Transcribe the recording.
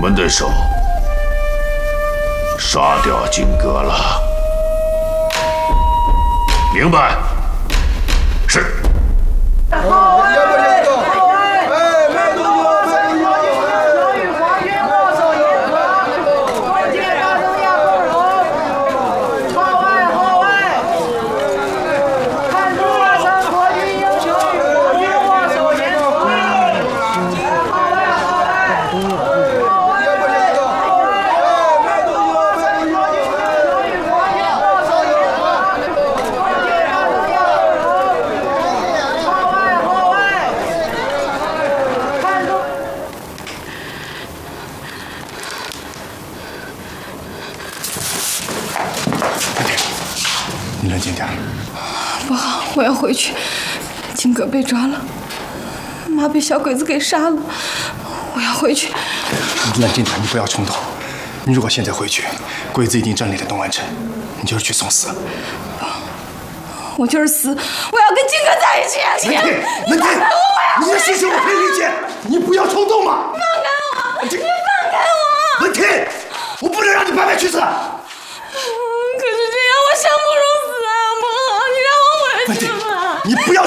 们的手杀掉金戈了。明白？是。 你冷静点。 不好，我要回去。金戈被抓了，妈被小鬼子给杀了，我要回去。 你冷静点，你不要冲动。你如果现在回去，鬼子已经占领了东安城，你就是去送死。 我就是死，我要跟金戈在一起。 冷静，冷静！你的心情我可以理解，你不要冲动嘛。 放开我！你放开我！ 冷静！我不能让你白白去死。 可是这样我生不如死啊！不好，你让我回去吧。 你不要